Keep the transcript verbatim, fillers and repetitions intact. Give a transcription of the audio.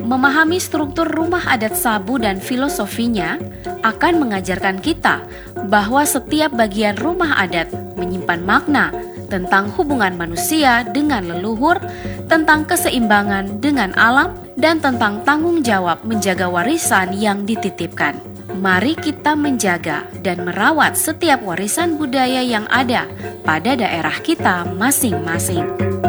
Memahami struktur rumah adat Sabu dan filosofinya akan mengajarkan kita bahwa setiap bagian rumah adat menyimpan makna tentang hubungan manusia dengan leluhur, tentang keseimbangan dengan alam, dan tentang tanggung jawab menjaga warisan yang dititipkan. Mari kita menjaga dan merawat setiap warisan budaya yang ada pada daerah kita masing-masing.